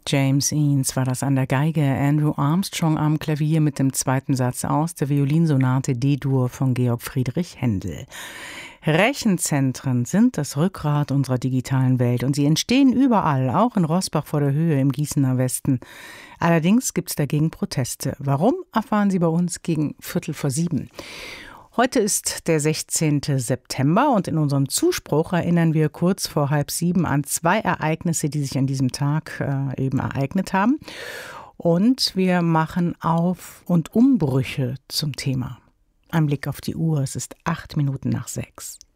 James Eanes war das an der Geige, Andrew Armstrong am Klavier mit dem zweiten Satz aus der Violinsonate D-Dur von Georg Friedrich Händel. Rechenzentren sind das Rückgrat unserer digitalen Welt und sie entstehen überall, auch in Roßbach vor der Höhe im Gießener Westen. Allerdings gibt es dagegen Proteste. Warum, erfahren Sie bei uns gegen 6:45. Heute ist der 16. September und in unserem Zuspruch erinnern wir kurz vor 6:30 an 2 Ereignisse, die sich an diesem Tag eben ereignet haben. Und wir machen Auf- und Umbrüche zum Thema. Ein Blick auf die Uhr, es ist 8 Minuten nach 6.